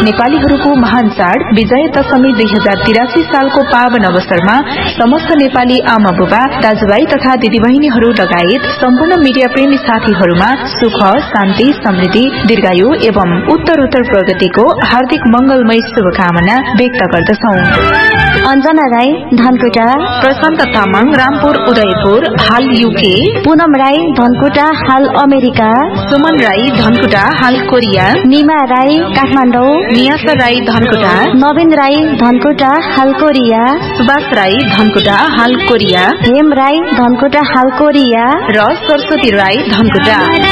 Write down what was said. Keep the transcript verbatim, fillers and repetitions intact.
नेपालीहरूको महान चाड विजय दशमी दुई हजार तिरासी सालको पावन अवसरमा समस्त नेपाली आमा बुबा दाजुभाइ तथा दिदीबहिनीहरू लगायत सम्पूर्ण मीडिया प्रेमी साथीहरूमा सुख शान्ति समृद्धि दीर्घायु एवं उत्तरोत्तर प्रगतिको हार्दिक मंगलमय शुभकामना व्यक्त गर्दछौं। अञ्जना राई धनकुटा, प्रशान्त तामाङ रामपुर उदयपुर हाल यूके, पूनम राई धनकुटा हाल अमेरिका, सुमन राई धनकुटा हाल कोरिया, निमा राई काठमाडौँ, नियासा राई धनकुटा, नवीन राई धनकुटा हाल कोरिया, सुभाष राई धनकुटा हाल कोरिया, हेम राई धनकुटा हाल कोरिया र सरस्वती राई धनकुटा।